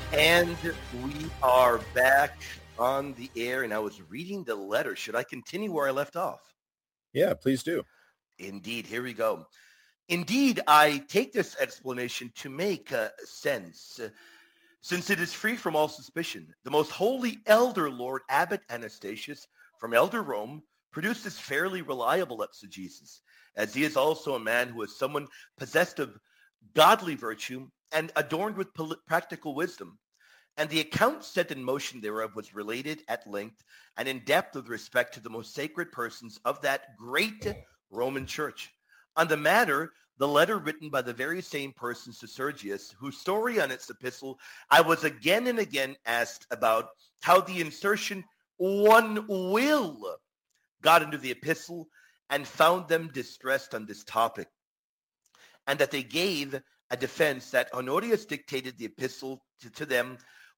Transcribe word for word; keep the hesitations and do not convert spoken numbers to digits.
And we are back on the air, and I was reading the letter. Should I continue where I left off? Yeah, please do. Indeed, here we go. Indeed, I take this explanation to make uh, sense, uh, since it is free from all suspicion. The most holy elder Lord Abbot Anastasius from Elder Rome produced this fairly reliable exegesis, as he is also a man who is someone possessed of godly virtue and adorned with pol- practical wisdom. And the account set in motion thereof was related at length and in depth with respect to the most sacred persons of that great Roman Church. On the matter, the letter written by the very same persons to Sergius, whose story on its epistle I was again and again asked about, how the insertion one will got into the epistle and found them distressed on this topic, and that they gave a defense that Honorius dictated the epistle to, to them